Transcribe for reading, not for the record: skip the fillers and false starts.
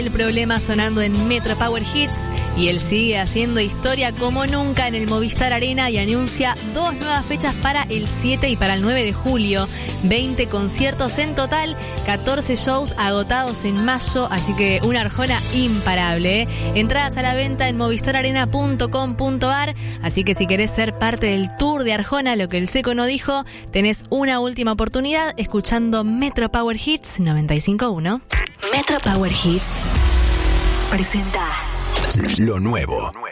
El problema sonando en Metro Power Hits y él sigue haciendo historia como nunca en el Movistar Arena y anuncia 2 nuevas fechas para el 7 y para el 9 de julio. 20 conciertos en total, 14 shows agotados en mayo, así que una Arjona imparable. Entradas a la venta en movistararena.com.ar, así que si querés ser parte del tour de Arjona, lo que el Seco no dijo, tenés una última oportunidad escuchando Metro Power Hits 95.1. Metro Power Hits presenta lo nuevo.